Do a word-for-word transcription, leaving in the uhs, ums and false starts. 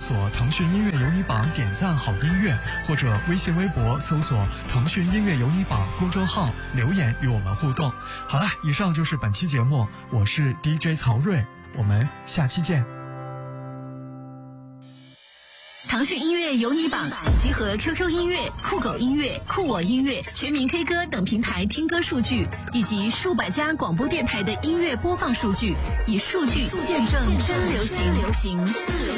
索腾讯音乐有你榜点赞好音乐，或者微信微博搜索腾讯音乐有你榜公众号留言与我们互动。好了，以上就是本期节目，我是 D J 曹睿，我们下期见。 腾讯音乐有你榜集合 Q Q 音乐、酷狗音乐、酷我音乐、全民 K 歌等平台听歌数据，以及数百家广播电台的音乐播放数据，以数据见证真流行。